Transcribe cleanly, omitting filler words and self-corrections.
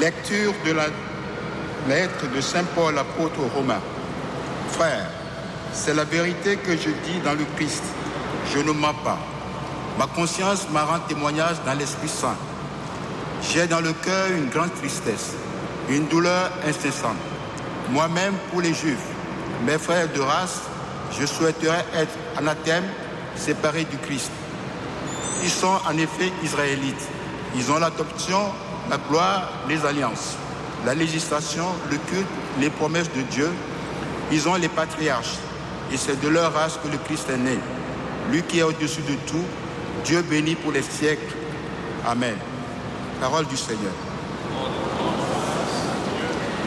Lecture de la lettre de Saint Paul, apôtre aux Romains. Frères, c'est la vérité que je dis dans le Christ. Je ne mens pas. Ma conscience m'a rendu témoignage dans l'Esprit Saint. J'ai dans le cœur une grande tristesse, une douleur incessante. Moi-même, pour les Juifs, mes frères de race, je souhaiterais être anathème, séparé du Christ. Ils sont en effet israélites. Ils ont l'adoption, la gloire, les alliances, la législation, le culte, les promesses de Dieu. Ils ont les patriarches. Et c'est de leur race que le Christ est né. Lui qui est au-dessus de tout, Dieu béni pour les siècles. Amen. Parole du Seigneur.